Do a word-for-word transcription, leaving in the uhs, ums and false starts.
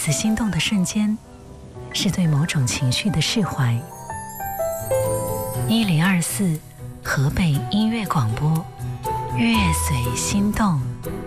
此心动的瞬间，是对某种情绪的释怀。一零二四河北音乐广播，乐随心动。